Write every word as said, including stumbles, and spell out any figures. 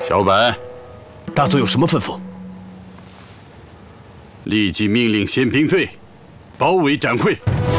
小板， 大佐有什么吩咐？ 立即命令宪兵队包围展会。